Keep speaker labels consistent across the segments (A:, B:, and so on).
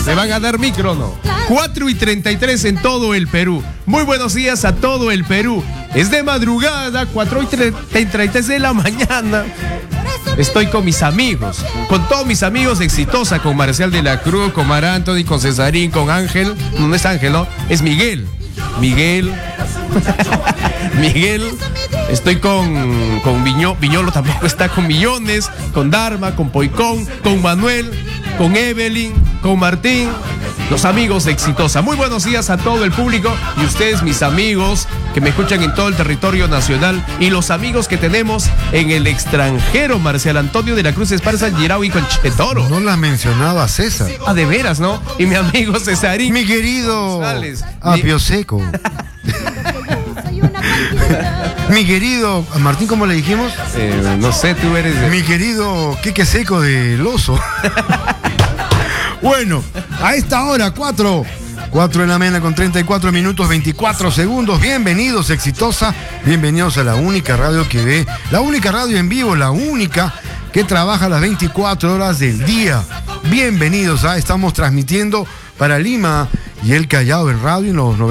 A: Me van a dar micro, ¿no? 4:33 en todo el Perú. Muy buenos días a todo el Perú. Es de madrugada, 4:33 de la mañana. Estoy con mis amigos, con todos mis amigos de Exitosa, con Marcial de la Cruz, con Mar Anthony, con Cesarín, con Ángel. No es Ángel, ¿no? Es Miguel. Miguel. Estoy con Viñolo tampoco está, con Millones, con Dharma, con Poicón, con Manuel, con Evelyn, con Martín, los amigos de Exitosa. Muy buenos días a todo el público y ustedes, mis amigos que me escuchan en todo el territorio nacional y los amigos que tenemos en el extranjero. Marcial Antonio de la Cruz Esparza, Girao y Conchetoro.
B: No la mencionaba César.
A: Ah, de veras, ¿no? Y mi amigo Cesarín.
B: Mi querido
A: González.
B: Apio Seco. Mi querido, a Martín, ¿cómo le dijimos?
A: No sé, tú eres de...
B: Mi querido Quique Seco del Oso. Bueno, a esta hora, 4 de la mañana con 34 minutos, 24 segundos. Bienvenidos, Exitosa. Bienvenidos a la única radio que ve, la única radio en vivo, la única que trabaja las 24 horas del día. Bienvenidos, estamos transmitiendo para Lima y el Callao en radio en los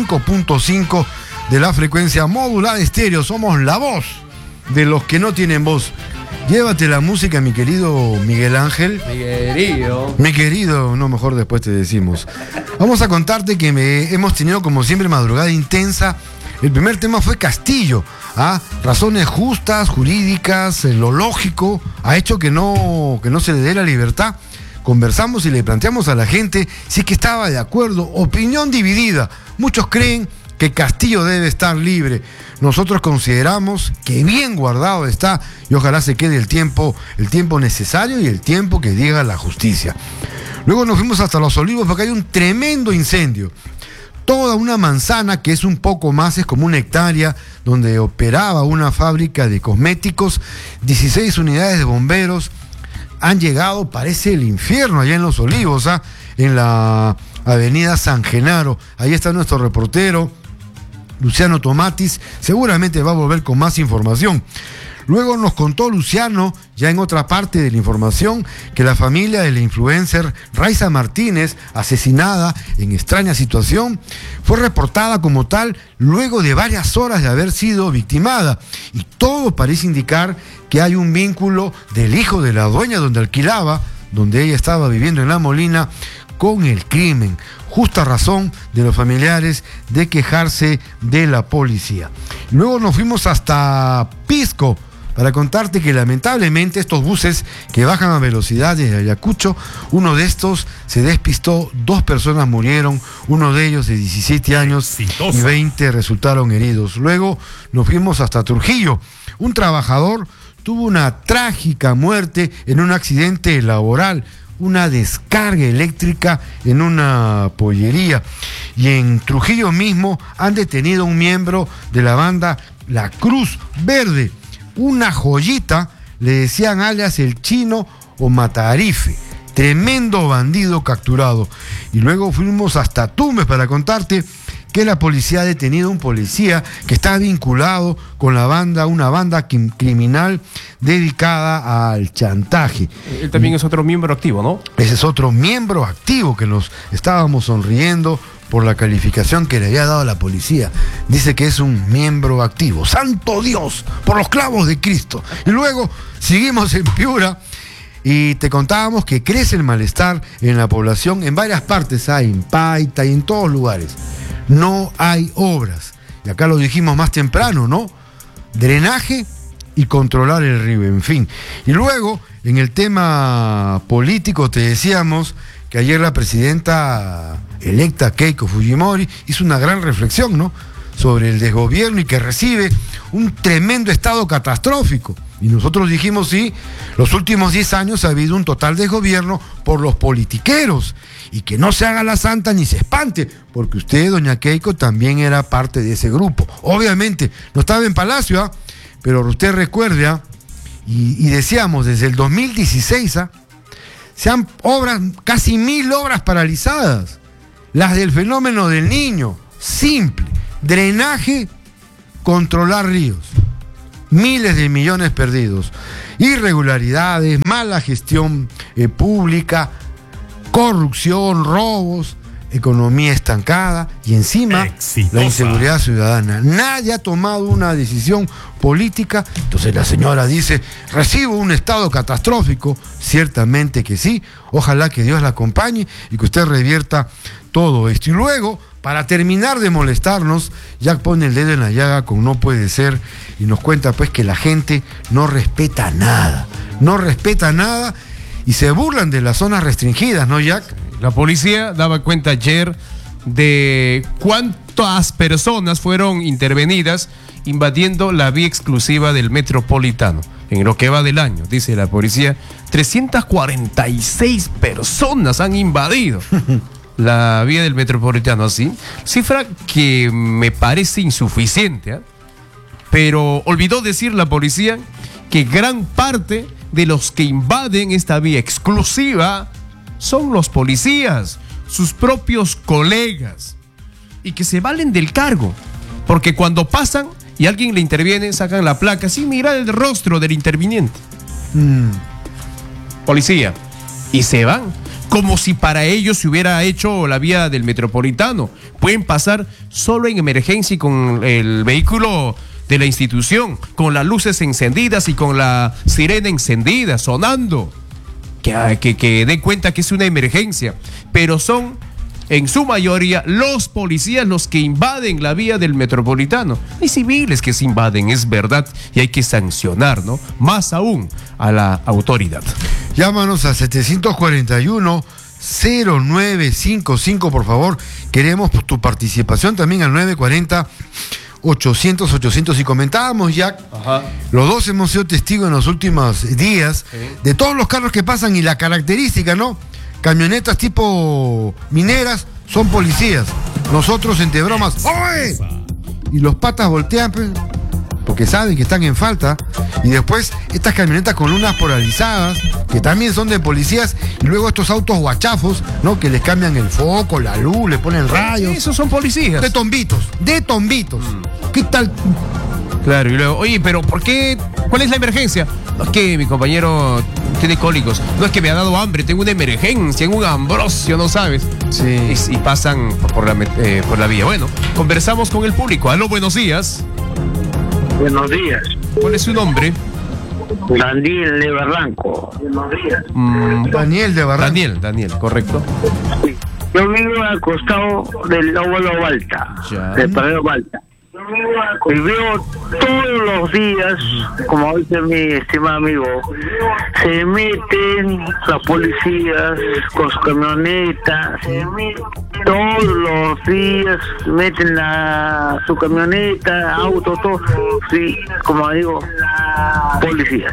B: 95.5 de la frecuencia modulada estéreo. Somos la voz de los que no tienen voz. Llévate la música, mi querido Miguel Ángel. Mi querido, no, mejor después te decimos. Vamos a contarte que hemos tenido, como siempre, madrugada intensa. El primer tema fue Castillo. Razones justas, jurídicas, lo lógico, ha hecho que no se le dé la libertad. Conversamos y le planteamos a la gente si es que estaba de acuerdo. Opinión dividida. Muchos creen que Castillo debe estar libre. Nosotros consideramos que bien guardado está y ojalá se quede el tiempo necesario y el tiempo que diga la justicia. Luego nos fuimos hasta Los Olivos porque hay un tremendo incendio. Toda una manzana, que es un poco más, es como una hectárea, donde operaba una fábrica de cosméticos. 16 unidades de bomberos han llegado, parece el infierno allá en Los Olivos, en la avenida San Genaro. Ahí está nuestro reportero Luciano Tomatis, seguramente va a volver con más información. Luego nos contó Luciano, ya en otra parte de la información, que la familia de la influencer Raiza Martínez, asesinada en extraña situación, fue reportada como tal luego de varias horas de haber sido victimada. Y todo parece indicar que hay un vínculo del hijo de la dueña donde alquilaba, donde ella estaba viviendo en La Molina, con el crimen. Justa razón de los familiares de quejarse de la policía. Luego nos fuimos hasta Pisco para contarte que lamentablemente estos buses que bajan a velocidad desde Ayacucho, uno de estos se despistó, 2 personas murieron, uno de ellos de 17 años y 20 resultaron heridos. Luego nos fuimos hasta Trujillo. Un trabajador tuvo una trágica muerte en un accidente laboral, una descarga eléctrica en una pollería. Y en Trujillo mismo han detenido a un miembro de la banda La Cruz Verde, una joyita, le decían alias el Chino o Matarife. Tremendo bandido capturado. Y luego fuimos hasta Tumbes para contarte que la policía ha detenido a un policía que está vinculado con una banda criminal dedicada al chantaje.
A: Él también es otro miembro activo, ¿no?
B: Ese es otro miembro activo que nos estábamos sonriendo por la calificación que le había dado a la policía. Dice que es un miembro activo. ¡Santo Dios! Por los clavos de Cristo. Y luego seguimos en Piura y te contábamos que crece el malestar en la población en varias partes, en Paita y en todos lugares. No hay obras. Y acá lo dijimos más temprano, ¿no? Drenaje y controlar el río, en fin. Y luego, en el tema político, te decíamos que ayer la presidenta electa Keiko Fujimori hizo una gran reflexión, ¿no?, sobre el desgobierno y que recibe un tremendo estado catastrófico. Y nosotros dijimos, sí, los últimos 10 años ha habido un total desgobierno por los politiqueros. Y que no se haga la santa ni se espante, porque usted, doña Keiko, también era parte de ese grupo. Obviamente, no estaba en Palacio, pero usted recuerde, y decíamos, desde el 2016, se han casi 1000 obras paralizadas. Las del fenómeno del Niño, simple. Drenaje, controlar ríos. Miles de millones perdidos. Irregularidades, mala gestión pública, corrupción, robos, economía estancada y encima
C: Exitosa.
B: la inseguridad ciudadana. Nadie ha tomado una decisión política. Entonces la señora dice, recibo un estado catastrófico. Ciertamente que sí. Ojalá que Dios la acompañe y que usted revierta todo esto. Y luego, para terminar de molestarnos, Jack pone el dedo en la llaga con no puede ser y nos cuenta pues que la gente no respeta nada. No respeta nada y se burlan de las zonas restringidas, ¿no, Jack?
A: La policía daba cuenta ayer de cuántas personas fueron intervenidas invadiendo la vía exclusiva del Metropolitano. En lo que va del año, dice la policía, 346 personas han invadido la vía del Metropolitano, así. Cifra que me parece insuficiente, ¿eh? Pero olvidó decir la policía que gran parte de los que invaden esta vía exclusiva son los policías, sus propios colegas, y que se valen del cargo, porque cuando pasan y alguien le interviene, sacan la placa sin mirar el rostro del interviniente. Policía. Y se van, como si para ellos se hubiera hecho la vía del Metropolitano. Pueden pasar solo en emergencia y con el vehículo de la institución, con las luces encendidas y con la sirena encendida, sonando. Que den cuenta que es una emergencia, pero son en su mayoría los policías los que invaden la vía del Metropolitano. Hay civiles que se invaden, es verdad, y hay que sancionar, ¿no? Más aún a la autoridad.
B: Llámanos a 741-0955, por favor. Queremos tu participación también al 940-800-800. Y comentábamos, Jack, los dos hemos sido testigos en los últimos días de todos los carros que pasan y la característica, ¿no? Camionetas tipo mineras son policías. Nosotros entre bromas, ¡oye! Y los patas voltean, pues, porque saben que están en falta. Y después estas camionetas con lunas polarizadas, que también son de policías. Y luego estos autos guachafos, ¿no? Que les cambian el foco, la luz, le ponen rayos.
A: Esos son policías.
B: De tombitos. ¿Qué tal?
A: Claro, y luego, oye, pero ¿por qué? ¿Cuál es la emergencia? No es que mi compañero tiene cólicos, no es que me ha dado hambre, tengo una emergencia, en un Ambrosio, ¿no sabes?
B: Sí.
A: Y pasan por la vía. Bueno, conversamos con el público. Aló, buenos días.
D: Buenos días.
A: ¿Cuál es su nombre?
D: Daniel de Barranco. Buenos días.
B: Daniel de Barranco.
A: Daniel, correcto.
D: Sí. Yo vivo al costado del óvalo Balta,
A: Ya.
D: del Paradero Balta. Y veo todos los días, como dice mi estimado amigo, se meten las policías con su camioneta, todos los días meten su camioneta, auto, todo, sí, como digo, policías.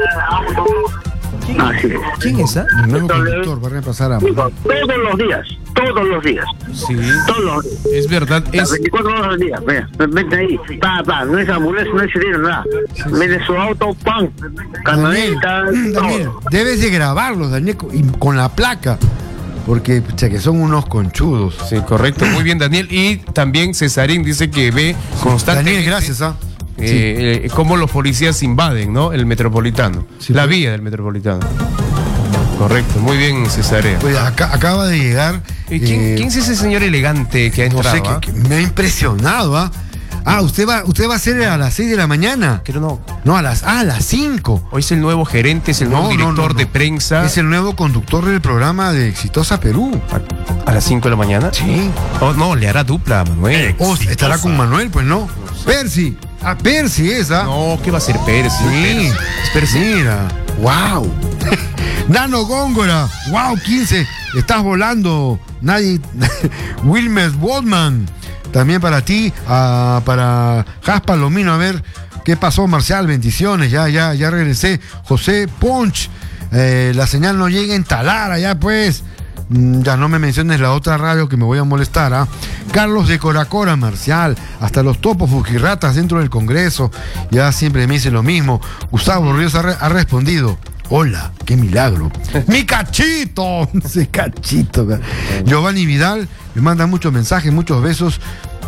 D: Así es.
A: ¿Quién es esa?
B: El nuevo conductor va a repasar a...
D: Digo, todos los días,
A: Sí,
D: todos los días.
A: es verdad.
D: Las 24 horas al día, mira, vete ahí, no es ambulancia, no es sirena, nada. Mete su auto, pan, camioneta,
B: Daniel,
D: todo.
B: debes de grabarlos, Daniel, con la placa. Porque, pucha, que son unos conchudos.
A: Sí, correcto. Muy bien, Daniel. Y también Cesarín dice que ve constantemente.
B: Daniel, gracias, ¿ah?
A: Cómo los policías invaden, ¿no? El Metropolitano.
B: Sí,
A: la
B: pues.
A: vía del Metropolitano. Correcto. Muy bien, Cesarea.
B: Pues acaba de llegar.
A: ¿Quién es ese señor elegante que ha
B: No
A: entrado?
B: sé,
A: ah?
B: que me ha impresionado, ¿ah? Usted va a ser a las 6 de la mañana.
A: Creo no.
B: No, a las 5.
A: Hoy es el nuevo gerente, es el nuevo director de prensa.
B: Es el nuevo conductor del programa de Exitosa Perú.
A: ¿A las 5 de la mañana?
B: Sí.
A: Oh, no, le hará dupla, Manuel.
B: Estará con Manuel, pues no. Percy. Percy esa.
A: No, ¿qué va a ser Pérez?
B: Sí.
A: Es Pérez.
B: Mira. Wow. Nano Góngora. Wow, 15. Estás volando. Nadie. Wilmer Waldman. También para ti. Para Jaspa Lomino. A ver qué pasó, Marcial. Bendiciones. Ya regresé. José Ponch. La señal no llega en Talara. Ya pues. Ya no me menciones la otra radio que me voy a molestar, ¿ah? Carlos de Coracora, Marcial, hasta los topos fujirratas dentro del Congreso, ya siempre me dice lo mismo. Gustavo Ríos ha respondido: hola, qué milagro. ¡Mi cachito! Ese cachito. Giovanni Vidal me manda muchos mensajes, muchos besos.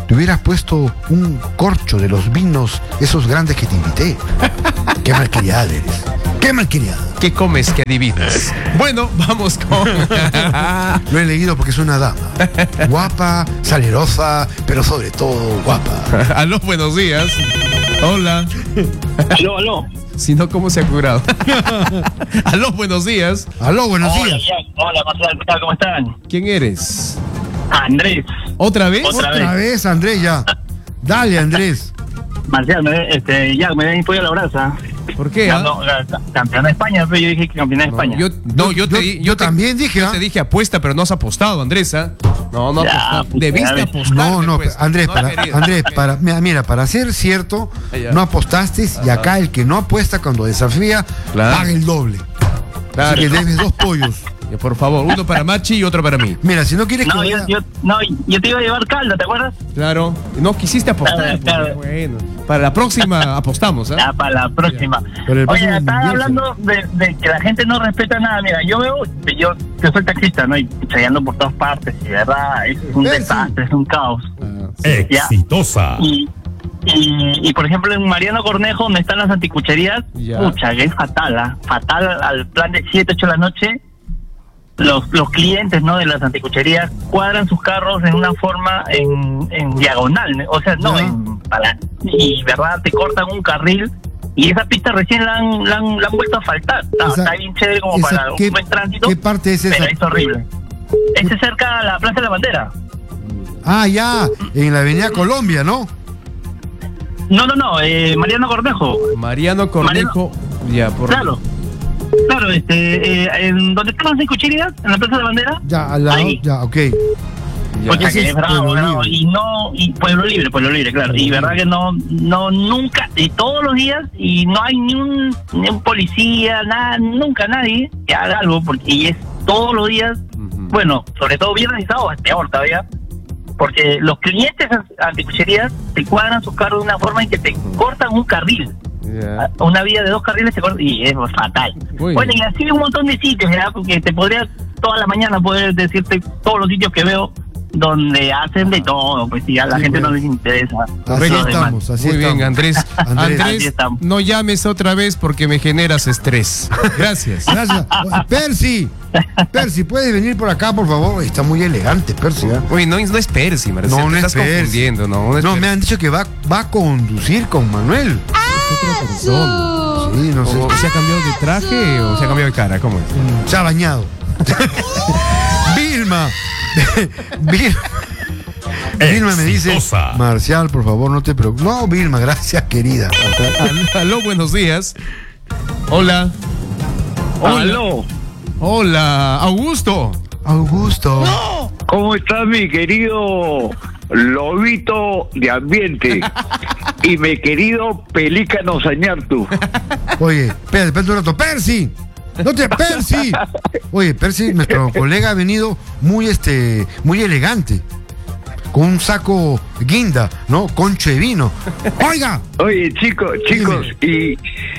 B: te hubieras puesto un corcho de los vinos, esos grandes que te invité. Qué malcriada eres. Qué malcriada.
A: ¿Qué comes que adivinas? Bueno, vamos con...
B: Lo he leído porque es una dama. Guapa, salerosa, pero sobre todo guapa.
A: Aló, buenos días. Hola.
D: Aló.
A: Si no, ¿cómo se ha curado? Aló, buenos días.
B: Aló, buenos días.
D: Hola, Marcial, ¿qué tal? ¿Cómo están?
A: ¿Quién eres?
D: Andrés.
A: ¿Otra vez?
B: Otra vez, Andrés, ya. Dale, Andrés.
D: Marcial, me ven pollo a la brasa.
A: ¿Por qué?
D: Campeón de España, pero yo dije que campeón de España.
B: Yo también dije,
A: Yo te dije apuesta, pero no has apostado, Andrés, ¿ah? No
D: Ya,
A: apostado. Debiste apostar.
B: No,
A: pues.
B: Andrés,
A: No has querido.
B: mira, para ser cierto,
A: Ya.
B: no apostaste y acá el que no apuesta cuando desafía,
A: Claro.
B: paga el doble.
A: Claro.
B: Así que debes 2 pollos.
A: Por favor, uno para Machi y otro para mí.
B: Mira, si no quieres que vaya-
D: Yo te iba a llevar caldo, ¿te acuerdas?
A: Claro. No quisiste apostar.
D: Claro.
A: Bueno, para la próxima apostamos, ¿ah?
D: Ya, para la próxima.
B: Pero el
D: Oye,
B: próximo
D: estaba
B: mundial,
D: hablando de que la gente no respeta nada. Mira, yo soy taxista, ¿no? Y ensayando por todas partes, y de verdad, es un
B: Sí.
D: desastre, es un caos.
C: Exitosa.
D: Y por ejemplo, en Mariano Cornejo, donde están las anticucherías,
A: Ya.
D: pucha, que es fatal, ¿ah? Fatal al plan de 7, 8 de la noche. Los clientes, ¿no?, de las anticucherías cuadran sus carros en una forma en diagonal, ¿no? O sea, no
B: Ya.
D: y verdad te cortan un carril y esa pista recién la han vuelto a faltar. Está bien chévere como
B: esa-
D: para un
B: ¿qué-
D: buen tránsito.
B: qué parte es
D: pero
B: esa?
D: es horrible. Ese es cerca a la Plaza de la Bandera.
B: Ah, ya, en la Avenida Colombia, ¿no?
D: No, Mariano Cornejo.
A: Mariano Cornejo. Ya, por.
D: Claro, en donde están las anticucherías, en la Plaza de la Bandera.
B: Ya, al lado,
D: Ahí.
B: ya, ok.
A: Ya.
D: Pucha,
B: Ese
D: que
B: es
D: es bravo,
B: Pueblo
D: bravo.
B: Libre.
D: Y Pueblo Libre, claro. Y verdad que no, nunca, y todos los días, y no hay ni un policía, nada, nunca nadie que haga algo, y es todos los días, bueno, sobre todo viernes y sábado, es peor todavía, porque los clientes anticucherías te cuadran sus carros de una forma en que te cortan un carril.
A: Ya.
D: Una vía de 2 carriles se corta y es fatal.
A: Uy.
D: Bueno, y así hay un montón de sitios, ¿verdad? Porque te podría toda la mañana poder decirte todos los sitios que veo donde hacen de todo, pues si a la
B: Sí,
D: gente
B: bueno.
D: no les interesa.
B: Así
D: Los demás.
B: estamos, así
A: Muy bien,
B: estamos.
A: Andrés.
B: Andrés.
D: Así estamos.
A: No llames otra vez porque me generas estrés. Gracias.
B: Gracias. Percy, ¿puedes venir por acá, por favor? Está muy elegante, Percy. ¿eh?
A: Uy, no es Percy, Marcelo.
B: No,
A: te
B: no es
A: estás
B: Percy.
A: confundiendo, no es
B: No,
A: Percy.
B: me han dicho que va a conducir con Manuel. Sí, no sé.
A: ¿O se ha cambiado de traje o se ha cambiado de cara? ¿Cómo es?
B: Se ha bañado. Vilma. Vilma me dice,
C: Exitosa.
B: Marcial, por favor, no te preocupes. No, Vilma, gracias, querida.
A: Aló, buenos días. Hola.
D: Aló,
A: Hola, Augusto.
B: Augusto.
E: ¿Cómo estás, mi querido lobito de ambiente? Y mi querido pelícano Sañartu.
B: Oye, espérate un rato. Percy. No te, Percy. Oye, Percy, nuestro colega ha venido muy elegante. Con un saco guinda, ¿no? Concho de vino. Oiga.
E: Oye, chicos, y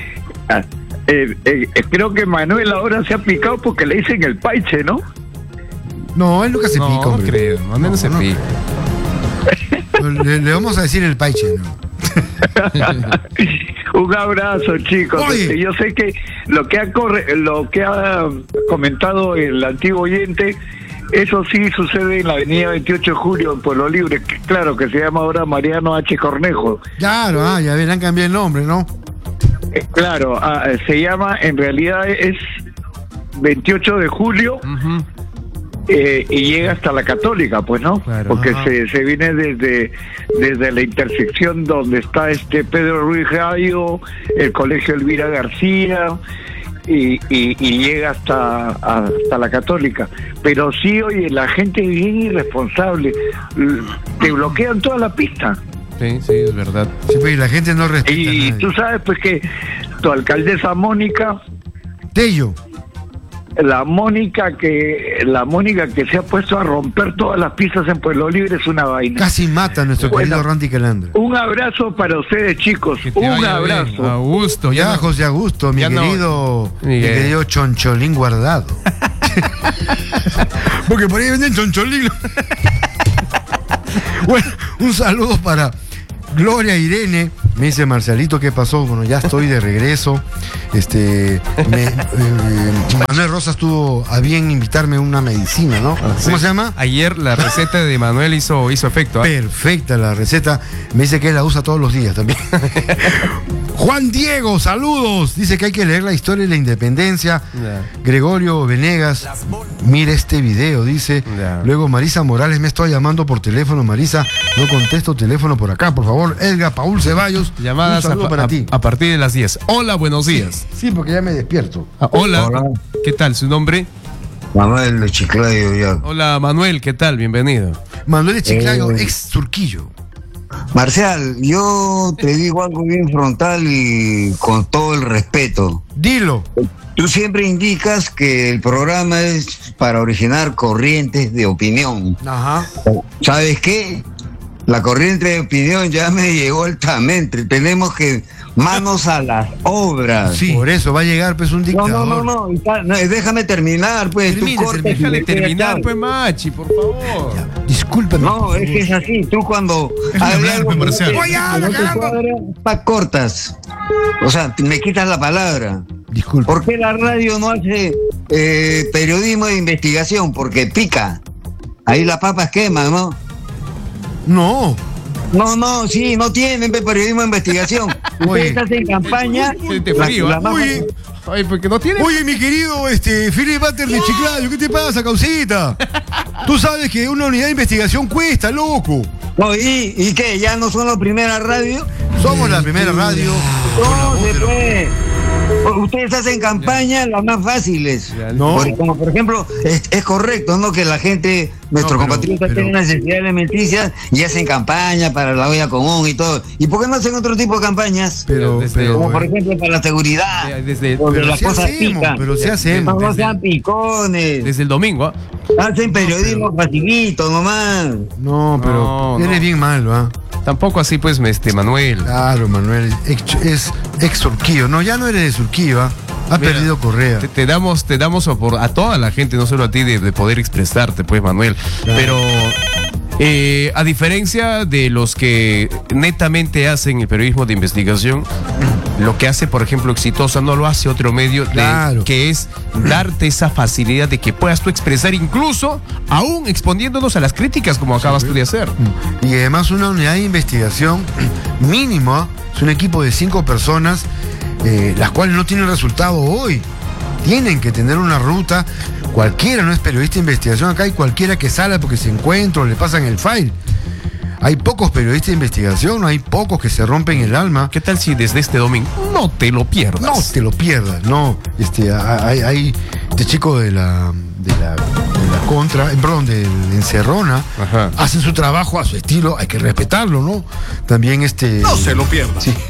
E: creo que Manuel ahora se ha picado porque le dicen el paiche, ¿no?
B: No, él nunca se
A: No,
B: pica,
A: no
B: hombre.
A: creo, no se pica.
B: Le vamos a decir el paiche, ¿no?
E: Un abrazo, chicos.
B: Oye.
E: Yo sé que lo que ha comentado el antiguo oyente, eso sí sucede en la avenida 28 de Julio, en Pueblo Libre, que claro, que se llama ahora Mariano H. Cornejo.
B: Claro, ya verán cambiar el nombre, ¿no?
E: Claro, se llama, en realidad es 28 de julio.
A: Ujú.
E: Y llega hasta la Católica, pues, ¿no?
A: Claro.
E: Porque
B: Ajá.
E: se viene desde la intersección donde está Pedro Ruiz Gallo, el Colegio Elvira García, y llega hasta la Católica. Pero sí, oye, la gente es bien irresponsable, te bloquean toda la pista.
A: Sí, es verdad.
B: Sí, pues, y la gente no respeta a
E: Y
B: nadie.
E: tú sabes, pues, que tu alcaldesa Mónica,
B: Tello.
E: la Mónica que se ha puesto a romper todas las pistas en Pueblo Libre es una vaina.
B: Casi mata a nuestro
E: Bueno.
B: querido Randy Calandra.
E: Un abrazo para ustedes, chicos.
A: Que te
E: Un
A: vaya bien.
E: abrazo.
A: Augusto,
B: Ya,
A: ya.
B: José Augusto, mi
A: ya no.
B: querido, mi
A: Miguel.
B: querido Choncholín guardado. Porque por ahí venden choncholín. Un saludo para Gloria Irene. Me dice Marcialito, ¿qué pasó? Bueno, ya estoy de regreso. Manuel Rosas tuvo a bien invitarme una medicina, ¿no? ¿Cómo se llama?
A: Ayer la receta de Manuel hizo efecto.
B: Perfecta la receta. Me dice que él la usa todos los días también. Juan Diego, saludos. Dice que hay que leer la historia de la independencia. Gregorio Venegas, mira este video, dice. Luego Marisa Morales, me estoy llamando por teléfono. Marisa, no contesto teléfono por acá, por favor. Edgar Paul Ceballos,
A: llamadas
B: un saludo para ti.
A: A partir de las 10. Hola, buenos días.
B: Sí, porque ya me despierto.
A: Hola. ¿Qué tal? ¿Su nombre?
F: Manuel de Chiclayo, ya.
A: Hola, Manuel, ¿qué tal? Bienvenido.
B: Manuel de Chiclayo, ex Surquillo.
F: Marcial, yo te digo algo bien frontal y con todo el respeto.
B: Dilo.
F: Tú siempre indicas que el programa es para originar corrientes de opinión.
B: Ajá.
F: ¿Sabes qué? La corriente de opinión ya me llegó altamente. Tenemos que manos a las obras.
B: Sí, por eso va a llegar pues un dictador.
F: No, déjame terminar, pues.
A: Déjale terminar, pues, Machi, por favor.
B: Discúlpame.
F: No, es que es así. Tú cuando
A: hablar, pues, Marcial.
F: Cortas. O sea, me quitas la palabra.
B: Disculpa.
F: ¿Por qué la radio no hace periodismo de investigación? Porque pica. Ahí las papas queman, ¿no?
B: No.
F: No, sí, no tienen periodismo de investigación. Ustedes hacen campaña.
A: Oye, porque no tiene.
B: Oye, mi querido Philip Butter de Chiclayo, ¿qué te pasa, causita? Tú sabes que una unidad de investigación cuesta, loco.
F: No, ¿y qué? ¿Ya no son la primera radio?
B: Somos la primera radio.
F: No, se puede. Ustedes hacen campañas las más fáciles.
B: No.
F: Como por ejemplo, es correcto, ¿no? Que la gente, nuestros compatriotas tienen necesidades alimenticias y hacen campaña para la olla común y todo. ¿Y por qué no hacen otro tipo de campañas? Como por ejemplo para la seguridad. Porque las cosas pican.
B: Pero sí hacemos.
F: No sean picones.
A: Desde el domingo,
F: Hacen periodismo facilito nomás.
B: No, pero eres bien malo, ¿ah?
A: Tampoco así, pues, Manuel.
B: Claro, Manuel, es ex Surquillo. No, ya no eres de Surquillo, ¿ah? Has perdido Correa.
A: Te damos a toda la gente, no solo a ti, de poder expresarte, pues, Manuel. Claro. Pero a diferencia de los que netamente hacen el periodismo de investigación, lo que hace, por ejemplo, Exitosa no lo hace otro medio, que es darte esa facilidad de que puedas tú expresar, incluso aún exponiéndonos a las críticas como acabas tú de hacer.
B: Y además una unidad de investigación mínima, es un equipo de 5 personas, las cuales no tienen resultado hoy. Tienen que tener una ruta. Cualquiera no es periodista de investigación. Acá hay cualquiera que sale porque se encuentra o le pasan el file. Hay pocos periodistas de investigación, hay pocos que se rompen el alma.
A: ¿Qué tal si desde este domingo no te lo pierdas?
B: No te lo pierdas, no. Hay este chico de la Encerrona, hacen su trabajo a su estilo, hay que respetarlo, ¿no? También
C: no se lo pierdas.
B: Sí.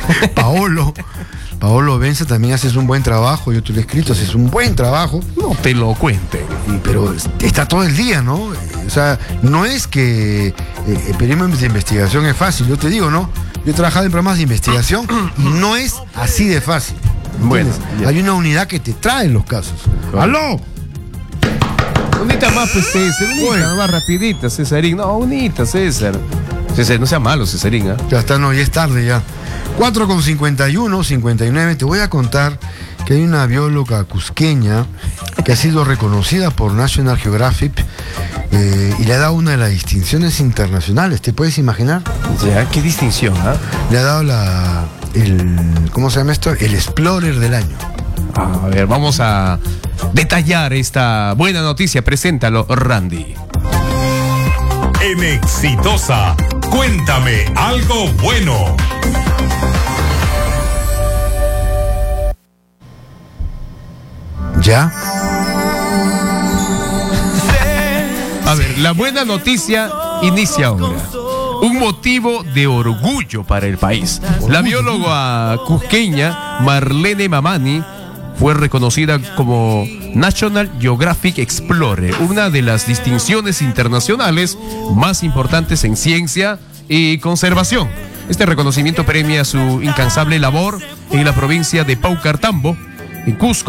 B: Paolo Benza también haces un buen trabajo, yo te lo he escrito, haces un buen trabajo.
A: No te lo cuenten.
B: Pero está todo el día, ¿no? O sea, no es que el periodismo de investigación es fácil, yo te digo, ¿no? Yo he trabajado en programas de investigación y no es así de fácil.
A: Bueno,
B: hay una unidad que te trae los casos. ¡Aló!
A: Unita más, pues, César, unita más rapidita, Cesarín. No, unita, César. César, no sea malo, Cesarín, ¿ah?
B: Ya está, no, ya es tarde ya. 4:51, 59. Te voy a contar que hay una bióloga cusqueña que ha sido reconocida por National Geographic y le ha dado una de las distinciones internacionales. ¿Te puedes imaginar?
A: Ya, qué distinción, ¿ah?
B: Le ha dado ¿cómo se llama esto? El Explorer del año.
A: A ver, vamos a detallar esta buena noticia. Preséntalo, Randy.
C: En Exitosa, cuéntame algo bueno.
B: ¿Ya?
A: A ver, la buena noticia inicia ahora. Un motivo de orgullo para el país. La bióloga cusqueña Marlene Mamani fue reconocida como National Geographic Explorer, una de las distinciones internacionales más importantes en ciencia y conservación. Este reconocimiento premia su incansable labor en la provincia de Paucartambo, en Cusco,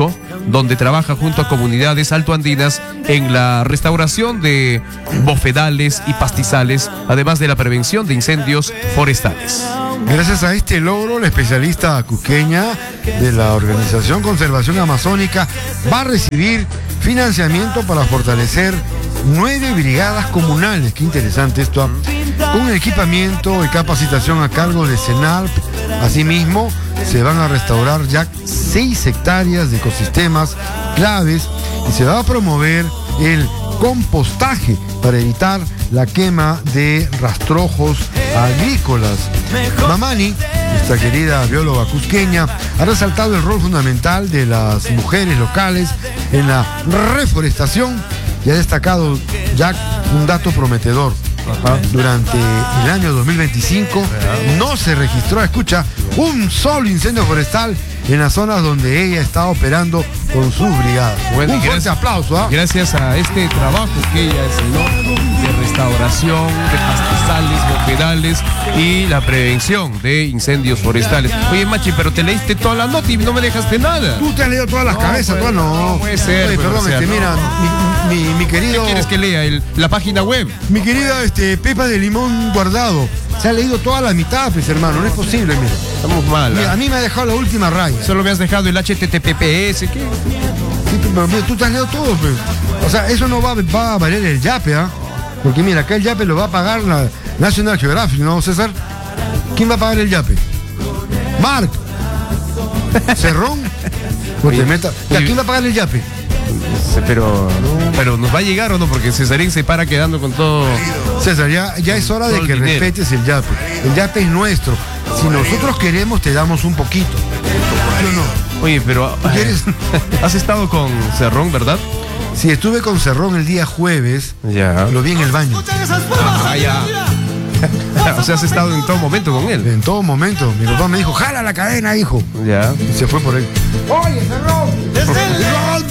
A: donde trabaja junto a comunidades altoandinas en la restauración de bofedales y pastizales, además de la prevención de incendios forestales.
B: Gracias a este logro, la especialista cusqueña de la Organización Conservación Amazónica va a recibir financiamiento para fortalecer 9 brigadas comunales, qué interesante esto, con equipamiento y capacitación a cargo de CENALP. Asimismo, se van a restaurar ya 6 hectáreas de ecosistemas claves y se va a promover el compostaje para evitar la quema de rastrojos agrícolas. Mamani, esta querida bióloga cusqueña, ha resaltado el rol fundamental de las mujeres locales en la reforestación y ha destacado ya un dato prometedor. Durante el año 2025 no se registró, escucha, un solo incendio forestal en las zonas donde ella está operando con sus brigadas.
A: Bueno,
B: un fuerte aplauso.
A: Gracias a este trabajo que ella hace, de restauración, de pastizales, bofedales y la prevención de incendios forestales. Oye, Machi, pero te leíste toda la nota y no me dejaste nada.
B: Tú te has leído todas las cabezas,
A: pues,
B: tú no.
A: No puede ser.
B: Oye, perdón, mira, mi querido.
A: ¿Qué quieres que lea? La página web.
B: Mi querida Pepa de Limón Guardado se ha leído toda la mitad, pues, hermano, no es posible, mira.
A: Estamos mal.
B: Mira, a mí me ha dejado la última raya.
A: Solo me has dejado el HTTPS, ¿qué?
B: Sí, pero mira, tú te has leído todo, pues. O sea, eso no va a valer el yape, ¿ah? Porque mira, acá el yape lo va a pagar la National Geographic, ¿no, César? ¿Quién va a pagar el yape? Mark. Cerrón. ¿Quién va a pagar el yape?
A: Pero ¿nos va a llegar o no? Porque Cesarín se para quedando con todo.
B: César, ya es hora de que respetes el yape. El yape es nuestro. Si nosotros queremos, te damos un poquito. Yo no.
A: Oye, pero ¿has estado con Cerrón, verdad?
B: Sí, estuve con Cerrón el día jueves.
A: Ya.
B: Lo vi en el baño.
A: Ya. O sea, has estado en todo momento con él.
B: En todo momento. Mi papá me dijo, jala la cadena, hijo.
A: Ya.
B: Y se fue por ahí. Oye, Cerrón.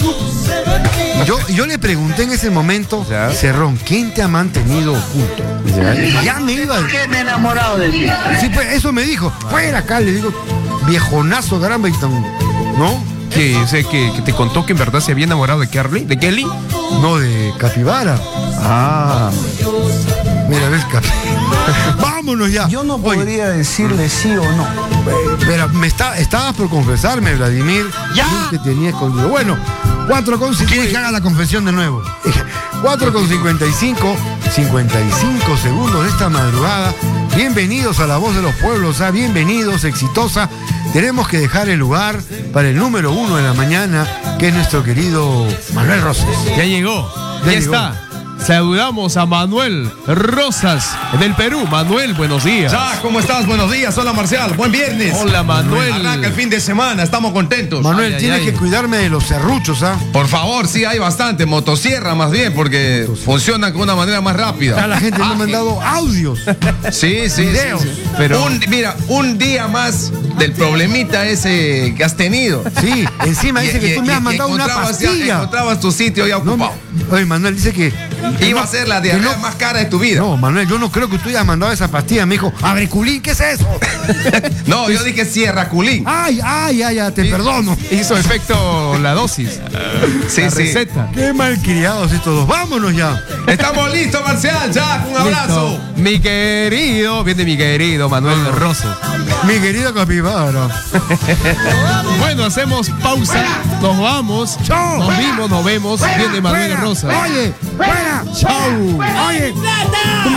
B: Yo le pregunté en ese momento, ya. Cerrón, ¿quién te ha mantenido oculto? Ya me iba.
D: ¿Por qué me he enamorado de ti?
B: Sí, pues eso me dijo. Fuera acá, le digo, viejonazo, caramba, y tan. ¿No?
A: Que te contó que en verdad se había enamorado de Carly, de Kelly.
B: No, de Capibara.
A: Ah.
B: Mira, ves, vámonos ya.
G: Yo no podría decirle sí o no.
B: Pero estabas por confesarme, Vladimir.
G: Ya.
B: Que tenía escondido. Bueno, 4:55. ¿Quieres que haga la confesión de nuevo? 4:55, 55 segundos de esta madrugada. Bienvenidos a La Voz de los Pueblos, bienvenidos, Exitosa. Tenemos que dejar el lugar para el número 1 de la mañana, que es nuestro querido Manuel Rosas.
A: Ya llegó, ya está. Saludamos a Manuel Rosas del Perú. Manuel, buenos días.
H: Ya, ¿cómo estás? Buenos días. Hola, Marcial. Buen viernes.
A: Hola, Manuel.
H: Arranca el fin de semana. Estamos contentos.
B: Manuel, tienes que cuidarme de los serruchos,
H: Por favor, sí, hay bastante. Motosierra, más bien, porque funcionan con una manera más rápida.
B: Ya la gente me ha mandado audios.
H: Sí,
B: videos.
H: Sí. Pero un día más del problemita ese que has tenido.
B: Sí, encima dice que tú me has mandado una pastilla.
H: Encontrabas tu sitio ya ocupado.
B: Oye, Manuel dice que
H: iba a ser la diarrea más cara de tu vida.
B: No, Manuel, yo no creo que tú hayas mandado esa pastilla. Me dijo, Abreculín, ¿qué es eso?
H: No, yo dije Sierra Culín.
B: Ay, te perdono.
A: Hizo efecto la dosis.
H: La
A: receta.
B: Qué malcriados estos dos. Vámonos ya.
H: Estamos listos, Marcial. Ya, un abrazo.
A: Listo. Mi querido, viene mi querido Manuel Rosas.
B: Mi querida Capibara.
A: Bueno, hacemos pausa. Nos vamos.
B: Chau.
A: Nos vemos. Viene Manuel Rosas.
B: Oye, fuera.
A: Chau.
B: Oye.